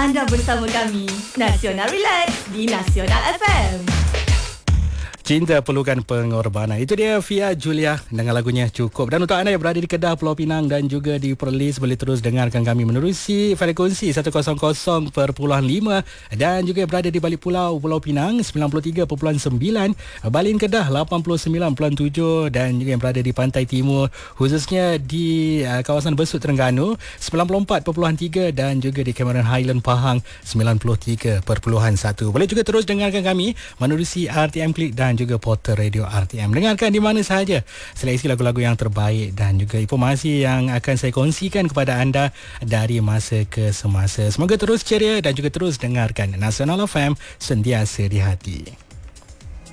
Anda bersama kami, Nasional Relax di Nasional FM. Cinta Perlukan Pengorbanan. Itu dia Fia Julia dengan lagunya Cukup. Dan untuk anda yang berada di Kedah, Pulau Pinang dan juga di Perlis, boleh terus dengarkan kami menerusi frekuensi 100.5 dan juga yang berada di balik pulau Pulau Pinang 93.9, Balin Kedah 89.7 dan juga yang berada di pantai timur khususnya di kawasan Besut Terengganu 94.3 dan juga di Cameron Highland Pahang 93.1. Boleh juga terus dengarkan kami menerusi RTM Klik dan juga portal radio RTM. Dengarkan di mana sahaja seleksi lagu-lagu yang terbaik dan juga informasi yang akan saya kongsikan kepada anda dari masa ke semasa. Semoga terus ceria dan juga terus dengarkan Nasional FM, sentiasa di hati.